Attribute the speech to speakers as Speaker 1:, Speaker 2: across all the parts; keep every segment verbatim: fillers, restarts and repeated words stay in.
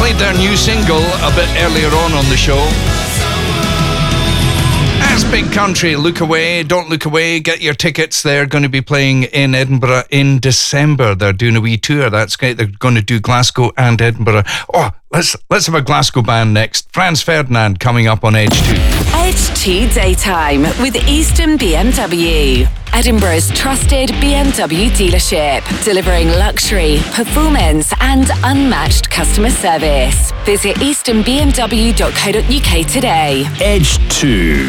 Speaker 1: played their new single a bit earlier on on the show. That's Big Country, Look Away, Don't Look Away. Get your tickets. They're going to be playing in Edinburgh in December. They're doing a wee tour. That's great. They're going to do Glasgow and Edinburgh. Oh, let's let's have a Glasgow band next. Franz Ferdinand coming up on Edge two.
Speaker 2: Edge two Daytime with Easton B M W. Edinburgh's trusted B M W dealership, delivering luxury, performance and unmatched customer service. Visit easton b m w dot co dot u k today.
Speaker 3: Edge two.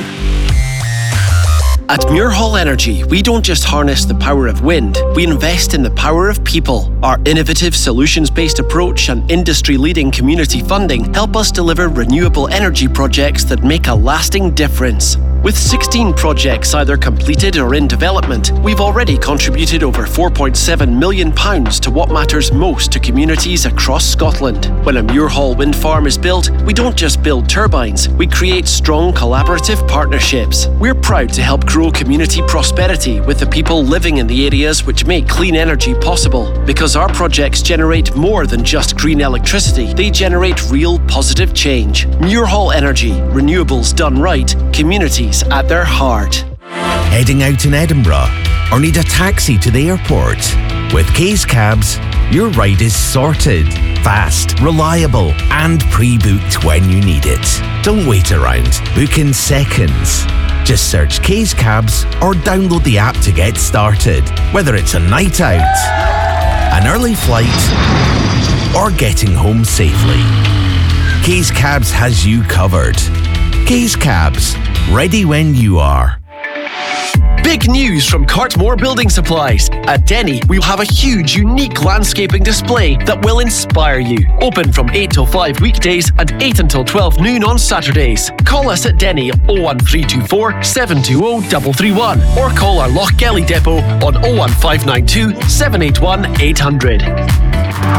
Speaker 3: At Muirhall Energy, we don't just harness the power of wind, we invest in the power of people. Our innovative solutions-based approach and industry-leading community funding help us deliver renewable energy projects that make a lasting difference. With sixteen projects either completed or in development, we've already contributed over four point seven million pounds to what matters most to communities across Scotland. When a Muirhall wind farm is built, we don't just build turbines, we create strong collaborative partnerships. We're proud to help grow community prosperity with the people living in the areas which make clean energy possible. Because our projects generate more than just green electricity, they generate real positive change. Muirhall Energy, renewables done right, communities at their heart.
Speaker 4: Heading out in Edinburgh or need a taxi to the airport? With Kay's Cabs, your ride is sorted, fast, reliable and pre-booked when you need it. Don't wait around, book in seconds. Just search Kay's Cabs or download the app to get started. Whether it's a night out, an early flight or getting home safely, Kay's Cabs has you covered. Kay's Cabs, ready when you are.
Speaker 3: Big news from Cartmore Building Supplies. At Denny, we'll have a huge, unique landscaping display that will inspire you. Open from eight till five weekdays and eight until twelve noon on Saturdays. Call us at Denny oh one three two four, seven two oh, three three one or call our Lochgelly depot on oh one five nine two, seven eight one, eight hundred.